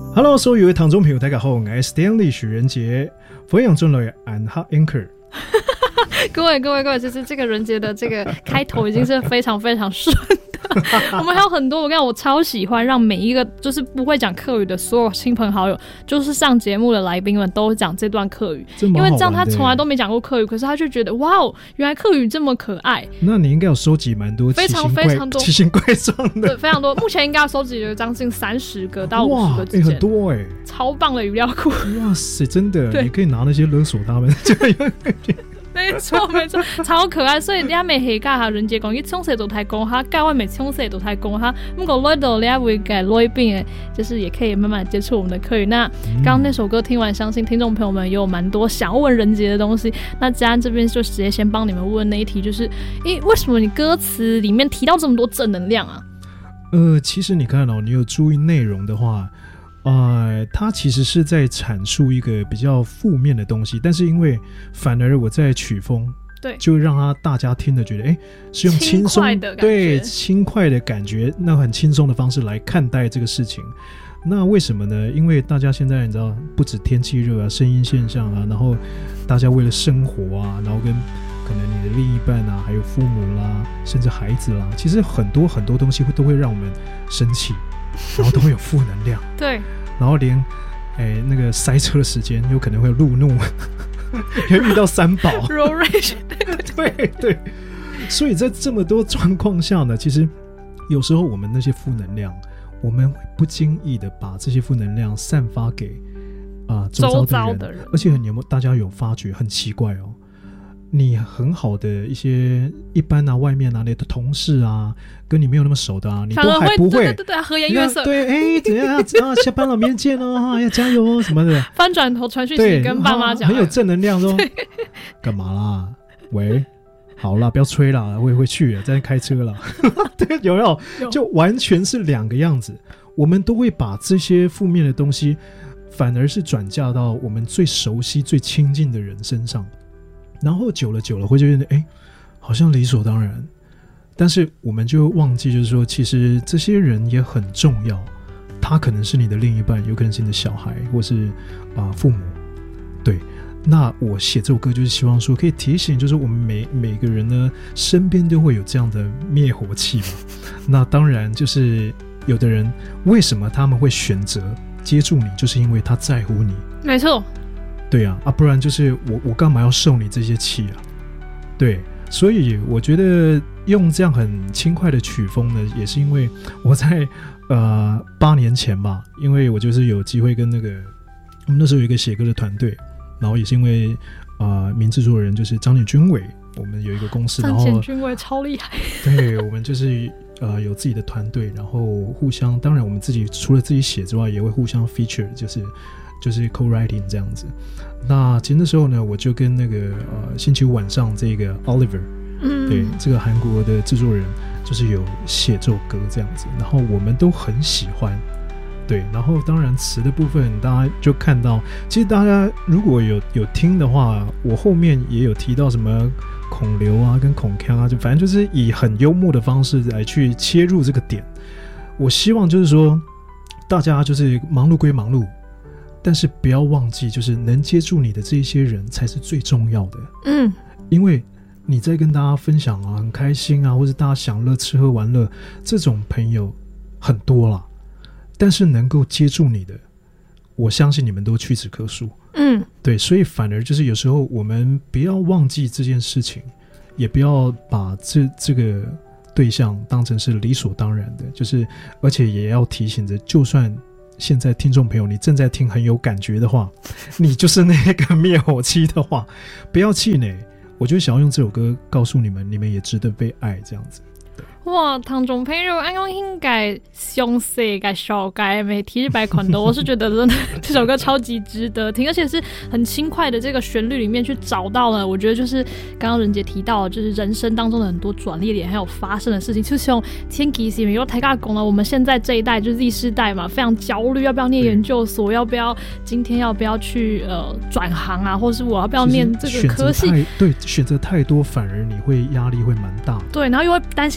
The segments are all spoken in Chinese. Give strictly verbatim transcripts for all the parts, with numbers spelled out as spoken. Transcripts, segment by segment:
Hello， 所有的聽眾朋友，大家好，我係 Stanley 許仁傑，歡迎進來暗黑 Anchor。 各位各位各位，就是这个人杰的这个开头已经是非常非常顺的。我们还有很多，我跟你讲，我超喜欢让每一个就是不会讲客语的所有亲朋好友，就是上节目的来宾们都讲这段客语，因为这样他从来都没讲过客语，可是他就觉得哇哦，原来客语这么可爱。 那你应该有收集蛮多非常非常多奇形怪状的， 对，非常多。目前应该收集了将近三十个到五十个之间， 哇、欸，很多哎、欸， 超棒的语料库。 哇塞，真的，你可以拿那些勒索他们，就有感觉。 没错没错，超可爱。所以你每下教下人杰讲，伊从小都太讲哈，教我每从小都太讲哈。不过来到你会改来宾诶，就是也可以慢慢接触我们的客语。那刚刚那首歌听完，相信听众朋友们也有蛮多想要问人杰的东西。那嘉安这边就直接先帮你们问那一题，就是，诶，为什么你歌词里面提到这么多正能量啊？ 呃，其实你看哦，你有注意内容的话。呃，它其实是在阐述一个比较负面的东西，但是因为反而我在曲风， 对， 就让他大家听的觉得，哎，是用轻松的对轻快的感觉，那很轻松的方式来看待这个事情。那为什么呢？因为大家现在你知道，不止天气热啊，声音现象啊，然后大家为了生活啊，然后跟可能你的另一半啊，还有父母啦，甚至孩子啦，其实很多很多东西会都会让我们生气。然后都会有负能量， 对， 然后连诶那个塞车的时间有可能会有路怒，会遇到三宝 ，road rage， 对对，所以在这么多状况下呢，其实有时候我们那些负能量，我们会不经意的把这些负能量散发给啊、呃、周遭的 人, 的人，而且你有没有大家有发觉很奇怪哦？你很好的一些一般啊外面啊你的同事啊跟你没有那么熟的啊你都还不会对对对和颜悦色对哎、欸、怎样啊下班了明天见哦要加油哦什么的翻转头传讯息跟爸妈讲、 啊、很有正能量说干嘛啦喂好啦不要吹啦我也会去了在开车啦对有没有就完全是两个样子我们都会把这些负面的东西反而是转嫁到我们最熟悉最亲近的人身上然后久了久了会觉得哎，好像理所当然，但是我们就忘记就是说，其实这些人也很重要。他可能是你的另一半，有可能是你的小孩，或是啊、呃、父母。对，那我写这首歌就是希望说，可以提醒，就是我们每每个人呢，身边都会有这样的灭火器嘛。那当然就是有的人为什么他们会选择接住你，就是因为他在乎你。 没错。 对啊，啊，不然就是我我干嘛要受你这些气啊？对，所以我觉得用这样很轻快的曲风呢，也是因为我在呃八年前吧，因为我就是有机会跟那个我们那时候有一个写歌的团队，然后也是因为呃名制作人就是张简君伟，我们有一个公司，然后张简君伟超厉害， 对，我们就是呃有自己的团队，然后互相，当然我们自己除了自己写之外，也会互相 feature， 就是。就是 co-writing 这样子。那其实那时候呢，我就跟那个呃星期五晚上这个 Oliver， 嗯，对，这个韩国的制作人，就是有写这首歌这样子，然后我们都很喜欢。对，然后当然词的部分，大家就看到，其实大家如果有有听的话，我后面也有提到什么孔刘啊跟孔锵啊，就反正就是以很幽默的方式来去切入这个点。我希望就是说，大家就是忙碌归忙碌。但是不要忘记，就是能接住你的这些人才是最重要的。嗯，因为你在跟大家分享啊，很开心啊，或者大家享乐、吃喝玩乐，这种朋友很多啦。但是能够接住你的，我相信你们都屈指可数。嗯，对，所以反而就是有时候我们不要忘记这件事情，也不要把这这个对象当成是理所当然的，就是而且也要提醒着，就算。现在听众朋友你正在听很有感觉的话，你就是那个灭火器的话，不要气馁，我就想要用这首歌告诉你们，你们也值得被爱这样子。 哇，听众朋友按讲应该详细该小该没提日白款的，我是觉得真的这首歌超级值得听，而且是很轻快的这个旋律里面去找到了，我觉得就是刚刚人杰提到的，就是人生当中的很多转捩点还有发生的事情，就像天其实有台大讲了，我们现在这一代就是 Z 世代嘛，非常焦虑，要不要念研究所，要不要今天要不要去呃转行啊，或是我要不要念这个科系， 对，选择太多反而你会压力会蛮大， 对，然后又会担心自己比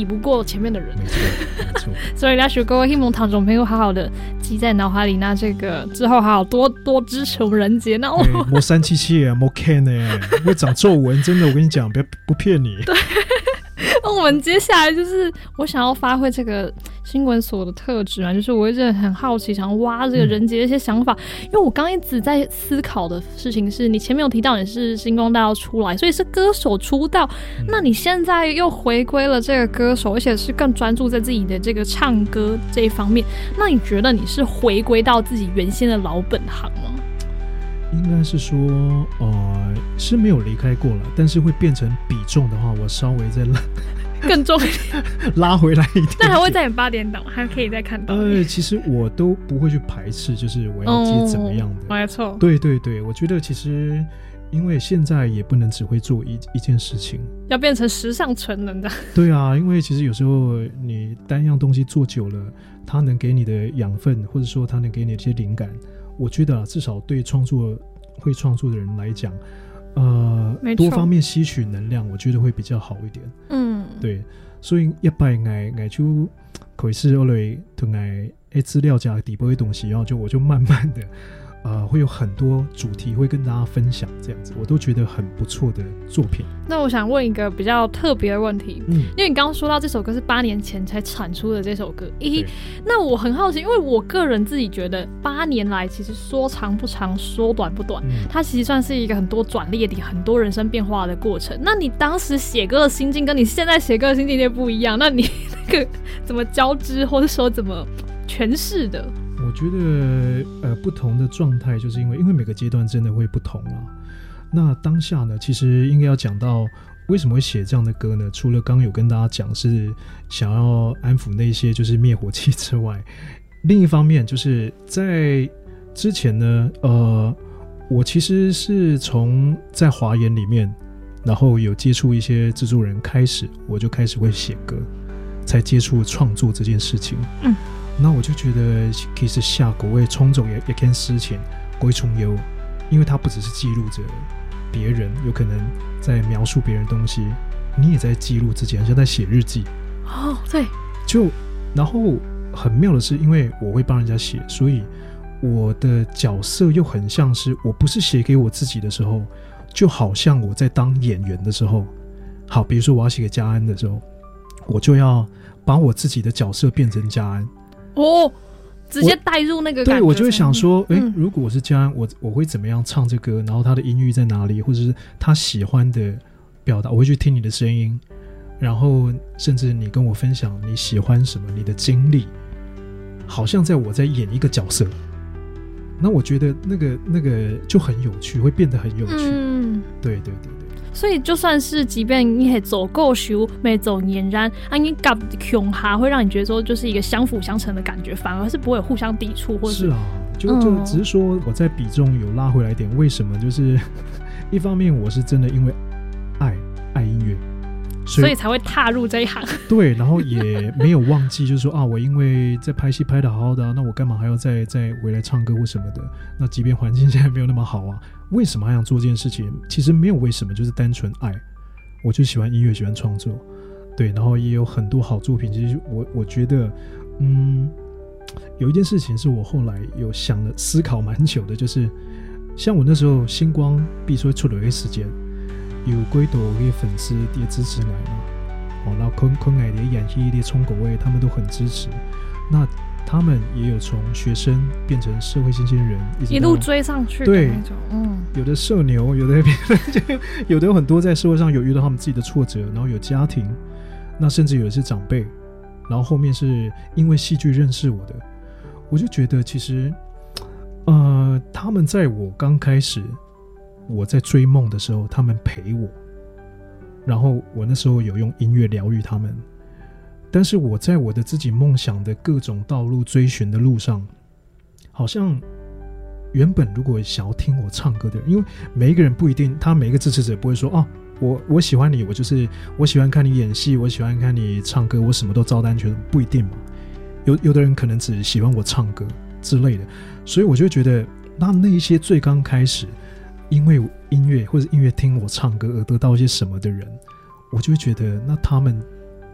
比不过前面的人。 没错，没错。 所以大家各位希望听众朋友好好的记在脑海里，那这个之后好好多多支持我们人杰。那我莫三七七啊，莫 can 呢，会长皱纹，真的，我跟你讲，不不骗你。 对。那我们接下来就是我想要发挥这个新闻所的特质嘛，就是我一直很好奇，想挖这个人杰的一些想法、嗯、因为我刚一直在思考的事情是，你前面有提到你是星光大道出来，所以是歌手出道、嗯、那你现在又回归了这个歌手，而且是更专注在自己的这个唱歌这一方面，那你觉得你是回归到自己原先的老本行吗？ 应该是说呃，是没有离开过了，但是会变成比重的话，我稍微再拉更重一点拉回来一点点， 但还会再演八点档，还可以再看到。 呃，其实我都不会去排斥，就是我要接怎么样的。 没错、哦， 对对对，我觉得其实因为现在也不能只会做一一件事情， 要变成时尚纯能的。 对啊，因为其实有时候你单样东西做久了，它能给你的养分，或者说它能给你的一些灵感。我觉得、啊、至少对创作会创作的人来讲，呃，多方面吸取能量，我觉得会比较好一点。嗯，对，所以一般我我就可是我来同我诶资料加底部的东西，然后就我就慢慢的。呃，会有很多主题会跟大家分享，这样子我都觉得很不错的作品。 那我想问一个比较特别的问题，嗯，因为你刚刚说到这首歌是八年前才产出的这首歌，咦，那我很好奇，因为我个人自己觉得八年来其实说长不长，说短不短，嗯、它其实算是一个很多转捩点、很多人生变化的过程。那你当时写歌的心境跟你现在写歌的心境也不一样，那你那个怎么交织，或者说怎么诠释的？ 我觉得呃不同的状态，就是因为因为每个阶段真的会不同啊。那当下呢，其实应该要讲到为什么会写这样的歌呢？除了刚刚有跟大家讲是想要安抚那些就是灭火器之外，另一方面就是在之前呢，呃，我其实是从在华研里面，然后有接触一些制作人开始，我就开始会写歌，才接触创作这件事情。嗯。那我就觉得其实下国外冲走也也跟事情归重游，因为它不只是记录着别人，有可能在描述别人的东西，你也在记录自己，好像在写日记。 哦，对。 就然后很妙的是，因为我会帮人家写，所以我的角色又很像是我不是写给我自己的时候，就好像我在当演员的时候，好，比如说我要写给嘉安的时候，我就要把我自己的角色变成嘉安。 哦，直接带入那个感觉。 对，我就会想说，哎、嗯，如果我是嘉安，我我会怎么样唱这歌？然后他的音域在哪里，或者是他喜欢的表达，我会去听你的声音，然后甚至你跟我分享你喜欢什么，你的经历，好像在我在演一个角色。那我觉得那个那个就很有趣，会变得很有趣。嗯，对对对对。 所以就算是即便你走够熟没走俨然啊，你搞穷哈会让你觉得说就是一个相辅相成的感觉，反而是不会有互相抵触，或者 是, 是啊，就就只是说我在比重有拉回来一点。为什么？就是一方面我是真的因为爱爱音乐， 所以, 所以才会踏入这一行。 对，然后也没有忘记，就是说啊，我因为在拍戏拍得好好的、啊，那我干嘛还要再再回来唱歌或什么的？那即便环境现在没有那么好啊，为什么还想做这件事情？其实没有为什么，就是单纯爱。我就喜欢音乐，喜欢创作，对，然后也有很多好作品。其实我我觉得，嗯，有一件事情是我后来有想了思考蛮久的，就是像我那时候星光必须出了一个时间。有几多的粉丝也支持我嘛，哦，然后昆昆爱的演戏的冲狗味，他们都很支持。那他们也有从学生变成社会新鲜人， 一路追上去的那种。嗯， 有的社牛，有的有的有很多在社会上有遇到他们自己的挫折，然后有家庭，那甚至有的是长辈，然后后面是因为戏剧认识我的，我就觉得其实，呃，他们在我刚开始。我在追梦的时候他们陪我，然后我那时候有用音乐疗愈他们，但是我在我的自己梦想的各种道路追寻的路上，好像原本如果想要听我唱歌的人，因为每一个人不一定，他每一个支持者不会说哦，我我喜欢你，我就是我喜欢看你演戏，我喜欢看你唱歌，我什么都照单全收，不一定嘛。有有的人可能只喜欢我唱歌之类的，所以我就觉得那那一些最刚开始因为音乐或者音乐听我唱歌而得到一些什么的人，我就会觉得那他们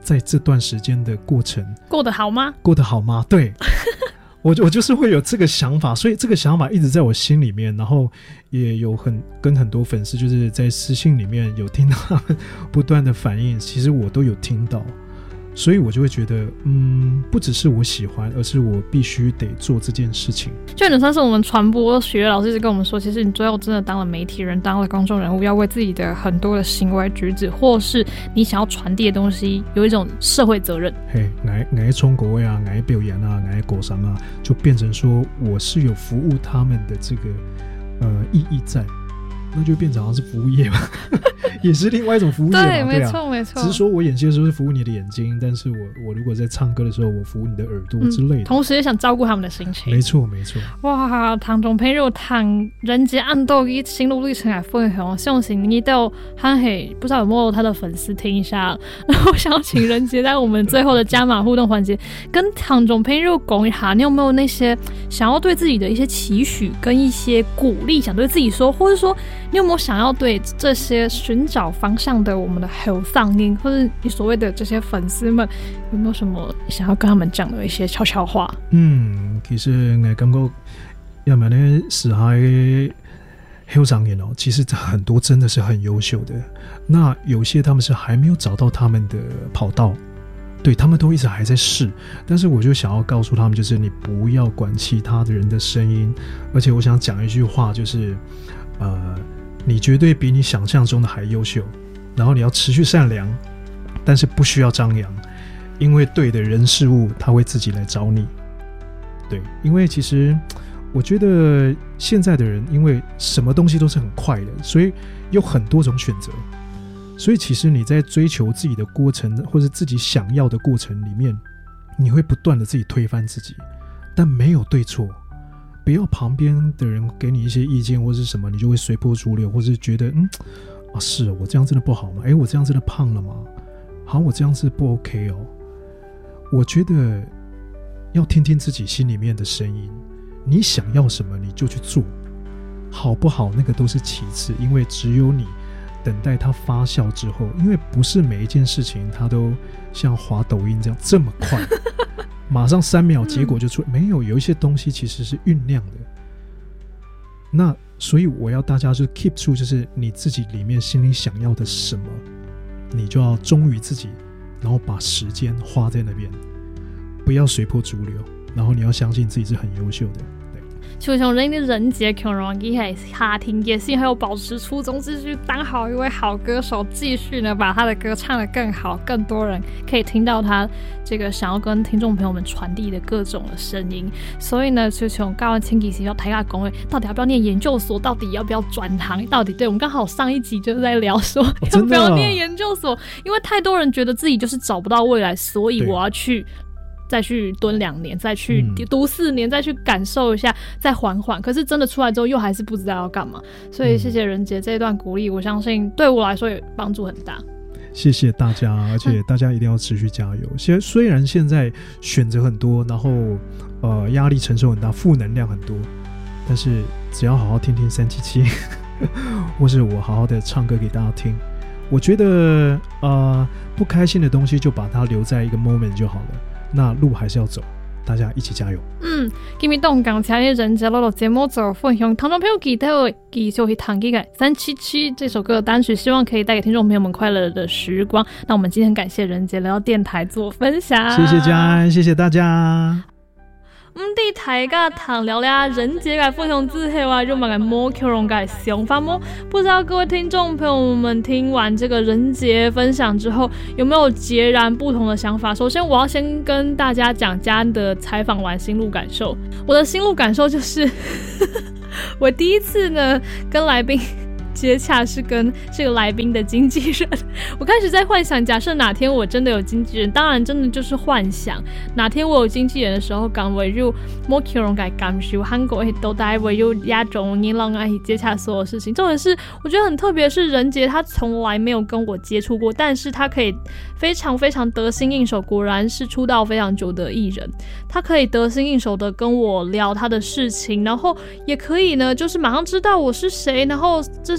在这段时间的过程过得好吗？ 过得好吗？对。我, 我就是会有这个想法，所以这个想法一直在我心里面，然后也有很跟很多粉丝就是在私信里面有听到他们不断的反应，其实我都有听到，所以我就会觉得嗯，不只是我喜欢，而是我必须得做这件事情。 就有点像是我们传播学老师一直跟我们说，其实你最后真的当了媒体人，当了公众人物，要为自己的很多的行为举止或是你想要传递的东西有一种社会责任。 嘿，我的冲国位啊，我的表演啊，我的果商啊，就变成说我是有服务他们的这个呃意义在，那就变成好像是服务业吧也是另外一种服务业嘛。 对，没错、 啊、 没错。 只是说我演戏的时候是服务你的眼睛，但是我我如果在唱歌的时候，我服务你的耳朵之类的、嗯、 同时也想照顾他们的心情。 没错没错。 哇，聽眾朋友聽人傑按到啲心路歷程來分享，相信你都還係不知道有沒有他的粉絲聽一下。然後我想請人傑在我們最後的加碼互動環節跟聽眾朋友講一下，你有沒有那些想要對自己的一些期許跟一些鼓勵想對自己說，或者說你有沒有想要對這些尋找方向的我們的後嗓音，或者你所謂的這些粉絲們有沒有什麼想要跟他們講的一些悄悄話？ 嗯，其實我感覺因為呢時下嘅後嗓音哦，其實很多真的是很優秀的，那有些他們是還沒有找到他們的跑道，對，他們都一直還在試，但是我就想要告訴他們，就是你不要管其他的人的聲音，而且我想講一句話，就是呃你絕對比你想象中的還優秀，然後你要持續善良，但是不需要張揚，因為對的人事物他會自己來找你。對，因為其實我覺得現在的人因為什麼東西都是很快的，所以有很多種選擇，所以其實你在追求自己的過程或是自己想要的過程裡面，你會不斷的自己推翻自己，但沒有對錯，不要旁邊的人給你一些意見或是什麼，你就會隨波逐流，或是覺得嗯啊是我這樣真的不好嗎？誒我這樣真的胖了嗎？好，我這樣是不 OK 哦。我覺得要聽聽自己心裡面的聲音，你想要什麼你就去做，好不好那個都是其次，因為只有你等待它發酵之後，因為不是每一件事情它都像滑抖音這樣這麼快馬上三秒結果就出、嗯、沒有，有一些東西其實是醞釀的。那所以我要大家就 keep 住，就是你自己裡面心裡想要的什麼，你就要忠於自己，然後把時間花在那邊，不要隨波逐流，然後你要相信自己是很優秀的。 就像人的人傑強容易喺夏天也是還有保持初衷，繼續當好一位好歌手，繼續呢把他的歌唱得更好，更多人可以聽到他這個想要跟聽眾朋友們傳遞的各種的聲音。所以呢，就從剛剛前幾期要睇下講，到底要不要念研究所，到底要不要轉行，到底對我們剛好上一集就是在聊說、哦、要不要念研究所，因為太多人覺得自己就是找不到未來，所以我要去再去蹲兩年，再去讀四年、嗯、再去感受一下，再緩緩，可是真的出來之後又還是不知道要幹嘛，所以謝謝人傑這一段鼓勵，我相信對我來說也幫助很大。 謝謝大家，而且大家一定要持續加油。現雖然現在選擇很多，然後呃壓力承受很大，負能量很多，但是只要好好聽聽三七七或是我好好的唱歌給大家聽，我覺得呃不開心的東西就把它留在一個 moment 就好了，那路還是要走，大家一起加油。嗯， 今日當講請人傑落落節目做分享，聽眾朋友記得繼續去聽這個三七七這首歌的單曲，希望可以帶給聽眾朋友們快樂的時光。那我們今天感謝人傑來到電台做分享， 謝謝嘉安，謝謝大家。 唔啲大家談聊聊人傑嘅分享之後啊，就問個摩克隆嘅想法麼？不知道各位聽眾朋友們聽完這個人傑分享之後，有沒有截然不同的想法？首先，我要先跟大家講嘉安的採訪完心路感受。我的心路感受就是我第一次呢跟來賓接洽是跟這個來賓的經紀人，我開始在幻想，假設哪天我真的有經紀人，當然真的就是幻想，哪天我有經紀人的時候，講為咗摩克隆嘅感受，韓國都帶為咗亞洲人讓我一起接洽所有事情。重點是我覺得很特別，是人傑他從來沒有跟我接觸過，但是他可以非常非常得心應手，果然是出道非常久的藝人，他可以得心應手的跟我聊他的事情，然後也可以呢就是馬上知道我是誰，然後這是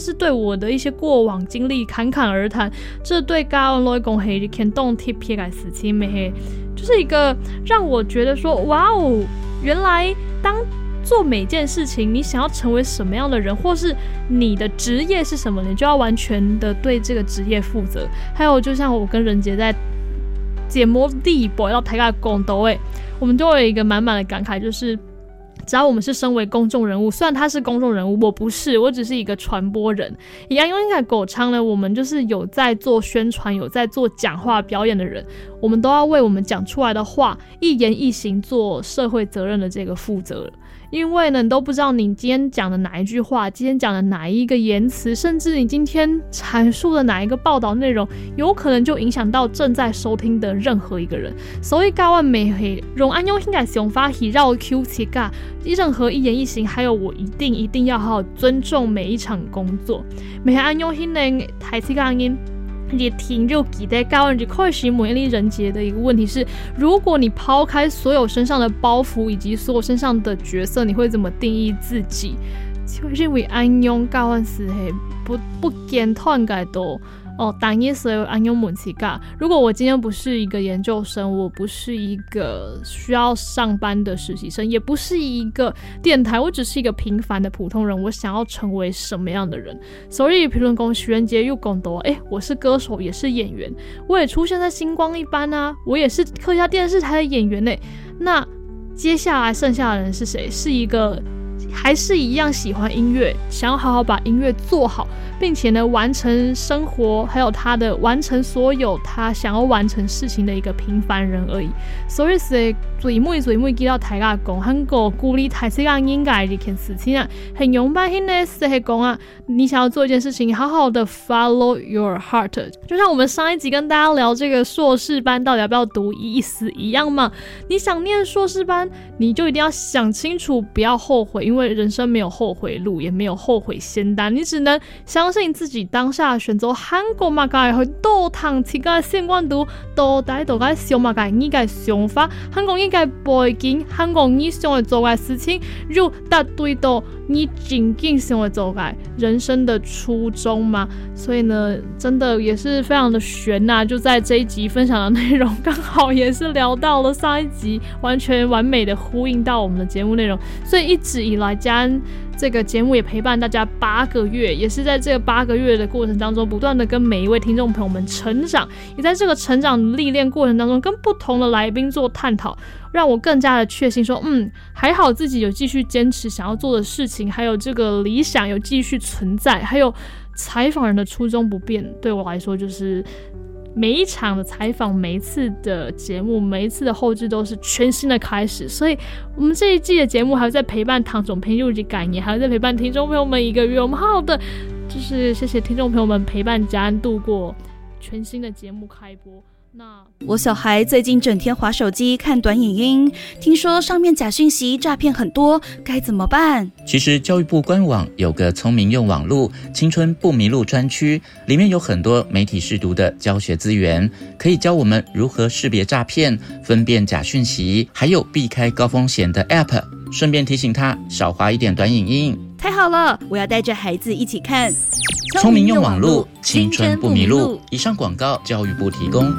是对我的一些过往经历侃侃而谈，这对嘉恩来讲是感动特别的事情，没就是一个让我觉得说，哇哦，原来当做每件事情，你想要成为什么样的人，或是你的职业是什么，你就要完全的对这个职业负责。还有，就像我跟仁杰在节目第播到台下讲到诶，我们都有一个满满的感慨，就是只要我们是身为公众人物，虽然他是公众人物，我不是，我只是一个传播人。一样用应该狗昌呢，我们就是有在做宣传、有在做讲话表演的人，我们都要为我们讲出来的话一言一行做社会责任的这个负责。因为呢，你都不知道你今天讲的哪一句话，今天讲的哪一个言辞，甚至你今天阐述的哪一个报道内容，有可能就影响到正在收听的任何一个人。所以嘉万每回用安用应该想法去绕 Q 起噶，任何一言一行，还有我一定一定要好好尊重每一场工作。每安用hin呢台词讲音。也听就记得嘉恩就开始每一人杰的一个问题是，如果你抛开所有身上的包袱以及所有身上的角色，你会怎么定义自己？就认为安用嘉恩是嘿不不简单嘅多哦，当然所有安用问题噶。如果我今天不是一个研究生，我不是一个需要上班的实习生，也不是一个电台，我只是一个平凡的普通人，我想要成为什么样的人？所以评论公许元杰又讲到，哎，我是歌手，也是演员，我也出现在星光一班啊，我也是客家电视台的演员呢。那接下来剩下的人是谁？是一个还是一样喜欢音乐，想要好好把音乐做好，并且呢完成生活，还有他的完成所有他想要完成事情的一个平凡人而已。所以是最每最每记到大家讲，韩国鼓励台词讲应该这件事情啊，很勇敢性的是讲啊，你想要做一件事情，好好的 follow your heart。就像我们上一集跟大家聊这个硕士班到底要不要读意思一样嘛，你想念硕士班，你就一定要想清楚，不要后悔，因为人生没有后悔路，也没有后悔仙丹，你只能相信自己当下的选择。韩国嘛该去多趟其他相关度，多大多该想嘛该你该想法，韩国应该背景，韩国你想要做的事情，就达对到你真正想要做的人生的初衷嘛。所以呢，真的也是非常的悬呐、啊。就在这一集分享的内容，刚好也是聊到了上一集，完全完美的呼应到我们的节目内容。所以一直以来，嘉恩这个节目也陪伴大家八个月，也是在这个八个月的过程当中，不断的跟每一位听众朋友们成长，也在这个成长历练过程当中，跟不同的来宾做探讨，让我更加的确信说，嗯，还好自己有继续坚持想要做的事情，还有这个理想有继续存在，还有采访人的初衷不变。对我来说，就是每一场的采访，每一次的节目，每一次的后制都是全新的开始。所以我们这一季的节目还会在陪伴唐总评入及感言，还会在陪伴听众朋友们一个月。我们好好的就是谢谢听众朋友们陪伴嘉恩度过全新的节目开播。那我小孩最近整天滑手机看短影音，听说上面假讯息诈骗很多，该怎么办？ 其实教育部官网有个聪明用网路青春不迷路专区，里面有很多媒体识读的教学资源，可以教我们如何识别诈骗，分辨假讯息，还有避开高风险的 App， 顺便提醒他少滑一点短影音。 太好了，我要带着孩子一起看聪明用网路青春不迷路。以上广告教育部提供。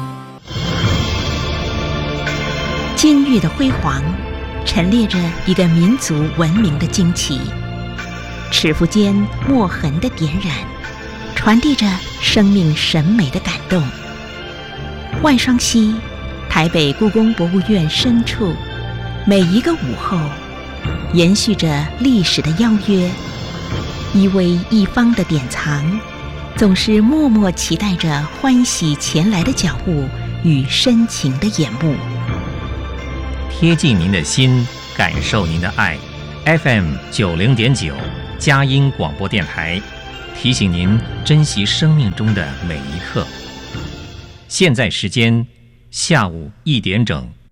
今日的辉煌陈列着一个民族文明的惊奇，尺幅间墨痕的点染传递着生命审美的感动。万双溪，台北故宫博物院深处，每一个午后延续着历史的邀约，一微一方的典藏，总是默默期待着欢喜前来的脚步与深情的眼目。 贴近您的心，感受您的爱。F M 九零点九，佳音广播电台，提醒您珍惜生命中的每一刻。现在时间下午一点整。